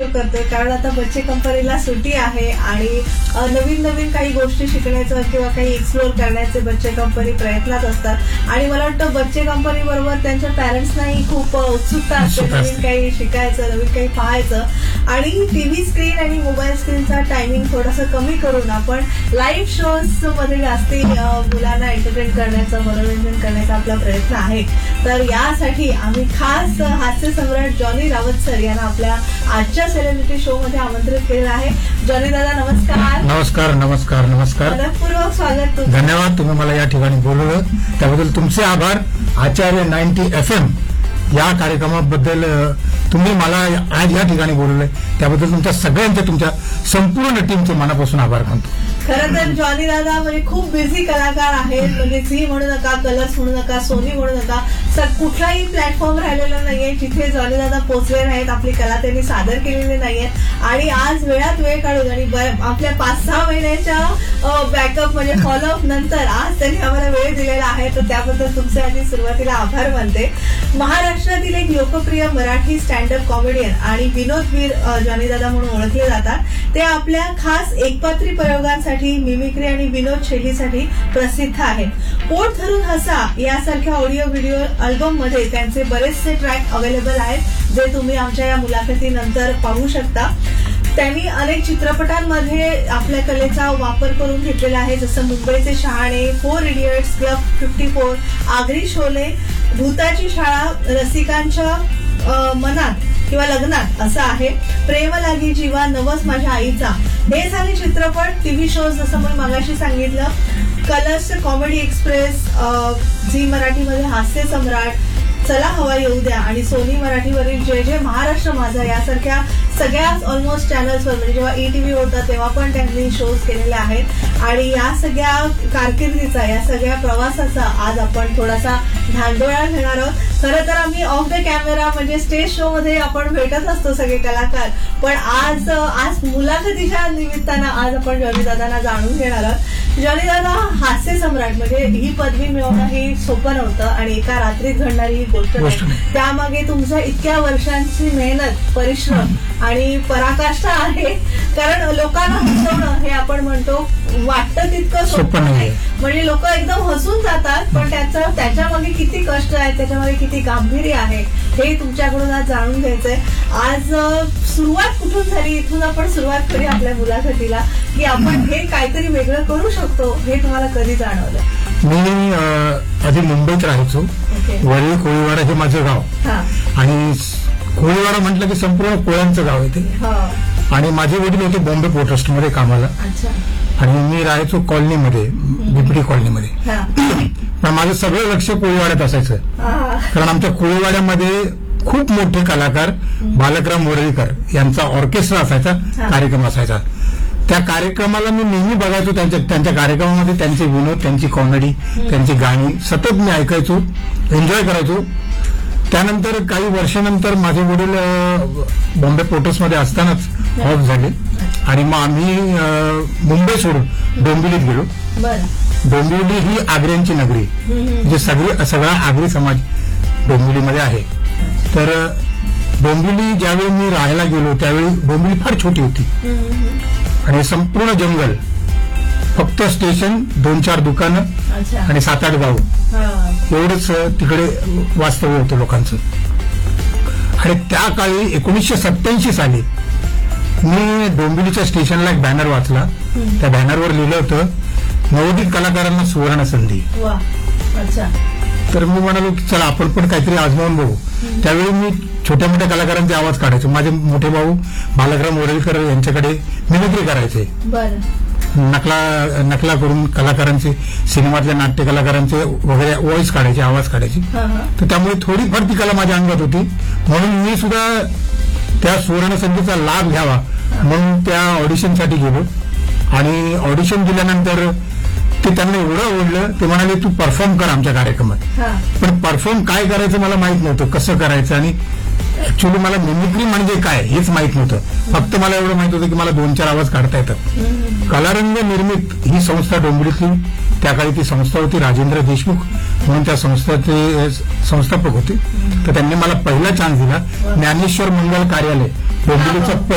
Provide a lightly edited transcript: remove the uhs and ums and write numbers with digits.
करतोय कारण आता बच्चे कंपनीला सुट्टी आहे आणि नवीन नवीन काही गोष्टी शिकण्याचं किंवा काही एक्सप्लोर करण्याचे बच्चे कंपनी प्रयत्नात असतात आणि मला वाटतं बच्चे कंपनी बरोबर त्यांच्या पॅरेंट्सनाही खूप उत्सुकता असते नवीन काही शिकायचं, नवीन काही पाहायचं आणि टीव्ही स्क्रीन आणि मोबाईल स्क्रीनचा टायमिंग थोडासा कमी करून आपण लाईव्ह शोज मध्ये जास्ती मुलांना एंटरटेन करण्याचा, मनोरंजन करण्याचा आपला प्रयत्न आहे. तर यासाठी आम्ही खास हास्य सम्राट जॉनी रावत सर यांना आपल्या आजच्या सेलिब्रिटी शो मध्ये आमंत्रित केलेलं आहे. जॉनी दादा नमस्कार. नमस्कार. नमस्कार. नमस्कार. मनपूर्वक स्वागत तुमचं. धन्यवाद. तुम्ही मला या ठिकाणी बोलवलं त्याबद्दल तुमचे आभार. आचार्य 90 FM या कार्यक्रमाबद्दल तुम्ही मला आज या ठिकाणी बोलवलंय त्याबद्दल तुमच्या सगळ्यांचे, तुमच्या संपूर्ण टीमचे मनापासून आभार मानतो. खरं तर जॉनी दादा म्हणजे खूप बिझी कलाकार आहेत. म्हणजे झी म्हणू नका, कलर्स म्हणू नका, सोनी म्हणू नका, कुठलाही प्लॅटफॉर्म राहिलेला नाहीये जिथे जॉनी दादा पोहोचले नाहीत, आपली कला त्यांनी सादर केलेली नाहीये आणि आज वेळात वेळ काढून आणि आपल्या 5-6 महिन्याच्या बॅकअप म्हणजे फॉलोअप नंतर आज त्यांनी आम्हाला वेळ दिलेला आहे. तर त्याबद्दल तुमचे आधी सुरुवातीला आभार मानते. महाराष्ट्रातील एक लोकप्रिय मराठी स्टँडअप कॉमेडियन आणि विनोदवीर जॉनी दादा म्हणून ओळखले जातात. ते आपल्या खास एकपात्री प्रयोगांसाठी, मिमिक्री आणि विनोद शैलीसाठी प्रसिद्ध आहेत. पोट धरून हसा यासारख्या ऑडिओ व्हिडिओ अल्बम मध्ये त्यांचे बरेचसे ट्रॅक अवेलेबल आहेत जे तुम्ही आमच्या या मुलाखतीनंतर पाहू शकता. त्यांनी अनेक चित्रपटांमध्ये आपल्या कलेचा वापर करून घेतलेला आहे, जसं मुंबईचे शहाणे, 4 इडियट्स, क्लब 54, आगरी शोले, भूताची शाळा, रसिकांच्या मनात किंवा लग्नात असं आहे, प्रेम लागी जीवा, नवस माझ्या आईचा. हे झाले चित्रपट. टीव्ही शोज जसं मी मगाशी सांगितलं, कलर्स कॉमेडी एक्सप्रेस, झी मराठीमध्ये हास्य सम्राट, चला हवा येऊ द्या आणि सोनी मराठीवरील जय जय महाराष्ट्र माझा यासारख्या सगळ्याच ऑलमोस्ट चॅनल्सवर म्हणजे जेव्हा ETV होता तेव्हा पण त्यांनी शोज केलेले आहेत आणि या सगळ्या कारकिर्दीचा, या सगळ्या प्रवासाचा आज आपण थोडासा धांडोळा घेणार आहोत. खरं तर आम्ही ऑफ द कॅमेरा म्हणजे स्टेज शो मध्ये आपण भेटत असतो सगळे कलाकार, पण आज मुलाखतीच्या निमित्तानं आज आपण जॉनी दादांना जाणून घेणार आहोत. जॉनी दादा हास्य सम्राट म्हणजे ही पदवी मिळवणं हे सोपं नव्हतं आणि एका रात्रीत घडणारी ही गोष्ट नाही. त्यामागे तुमच्या इतक्या वर्षांची मेहनत, परिश्रम आणि पराकाष्ठा आहे. कारण लोकांना हसवणं हे आपण म्हणतो वाटतं तितकं सोपं नाही. म्हणजे लोक एकदम हसून जातात, पण त्याच्या मागे किती कष्ट आहेत, त्याच्यामागे किती गांभीर्य आहे हे तुमच्याकडून आज जाणून घ्यायचंय. आज सुरुवात कुठून झाली इथून आपण सुरुवात करूया आपल्या मुलाखतीला, की आपण हे काहीतरी वेगळं करू शकतो हे तुम्हाला कधी जाणवलं? मी आधी मुंबईत राहायचो. वरळी कोळीवाडा हे माझं गाव आणि कोळीवाडा म्हटलं की संपूर्ण कोळ्यांचं गाव आहे ते. आणि माझे वडील होते बॉम्बे पोर्ट ट्रस्टमध्ये कामाला आणि मी राहायचो कॉलनीमध्ये, बिपडी कॉलनीमध्ये. पण माझं सगळं लक्ष कोळीवाड्यात असायचं कारण आमच्या कोळीवाड्यामध्ये खूप मोठे कलाकार बालकराम मोरळीकर यांचा ऑर्केस्ट्रा असायचा, कार्यक्रम असायचा. त्या कार्यक्रमाला मी नेहमी बघायचो. त्यांच्या कार्यक्रमामध्ये त्यांचे विनोद, त्यांची कॉमेडी, त्यांची गाणी सतत मी ऐकायचो, एन्जॉय करायचो. त्यानंतर काही वर्षानंतर माझे वडील बॉम्बे पोर्ट्समध्ये असतानाच ऑफ झाले आणि मग आम्ही मुंबई सोडून डोंबिवलीत गेलो. डोंबिवली ही आग्र्यांची नगरी, म्हणजे सगळा आगरी समाज डोंबिवलीमध्ये आहे. तर डोंबिवली ज्यावेळी मी राहायला गेलो त्यावेळी डोंबिवली फार छोटी होती आणि संपूर्ण जंगल, फक्त स्टेशन, 2-4 दुकानं आणि 7-8 गाव एवढंच तिकडे वास्तव्य होतं लोकांचं. आणि त्या काळी 1987 साली मी डोंबिवलीच्या स्टेशनला एक बॅनर वाचला. त्या बॅनरवर लिहिलं होतं, नवोदित कलाकारांना सुवर्ण संधी. तर मी म्हणालो की चला आपण पण काहीतरी आजमावून बघू. त्यावेळी मी छोट्या मोठ्या कलाकारांचे आवाज काढायचो. माझे मोठे भाऊ बालकराम मोरळीकर यांच्याकडे मिमिक्री करायचे, नकला करून कलाकारांचे, सिनेमातल्या नाट्य कलाकारांचे वगैरे व्हॉइस काढायचे, आवाज काढायचे. तर त्यामुळे थोडीफार ती कला माझ्या अंगात होती. म्हणून मी सुद्धा त्या सुवर्ण संधीचा लाभ घ्यावा म्हणून त्या ऑडिशनसाठी गेलो आणि ऑडिशन दिल्यानंतर ते त्यांना एवढं आवडलं, ते म्हणाले तू परफॉर्म कर आमच्या कार्यक्रमात. पण परफॉर्म काय करायचं मला माहित नव्हतं, कसं करायचं. आणि ऍक्च्युअली मला मिमिक्री म्हणजे काय हेच माहित नव्हतं. फक्त मला एवढं माहित होतं की मला 2-4 आवाज काढता येतात. कलारंग निर्मित ही संस्था डोंबिवलीतली, त्या काळी ती संस्था होती, राजेंद्र देशमुख म्हणून त्या संस्थेचे संस्थापक होते. तर त्यांनी मला पहिला चान्स दिला. ज्ञानेश्वर मंगल कार्यालय डोंबिवलीचं